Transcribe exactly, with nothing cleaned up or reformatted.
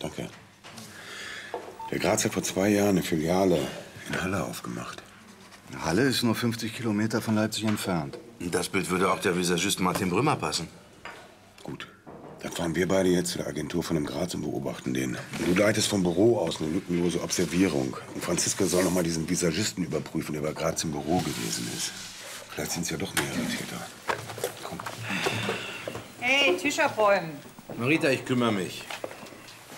Danke. Der Graz hat vor zwei Jahren eine Filiale in Halle aufgemacht. Halle ist nur fünfzig Kilometer von Leipzig entfernt. Das Bild würde auch der Visagist Martin Brümmer passen. Gut. Dann fahren wir beide jetzt zu der Agentur von dem Graz und beobachten den. Du leitest vom Büro aus eine lückenlose Observierung. Und Franziska soll noch mal diesen Visagisten überprüfen, der bei Graz im Büro gewesen ist. Vielleicht sind es ja doch mehrere Täter. Komm. Hey, Tisch abräumen. Marita, ich kümmere mich.